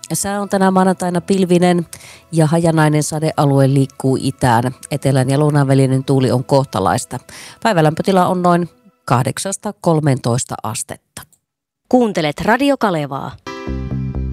Sää on tänä maanantaina pilvinen ja hajanainen sadealue liikkuu itään. Etelän ja lounaan välinen tuuli on kohtalaista. Päivälämpötila on noin 8–13 astetta. Kuuntelet Radio Kalevaa.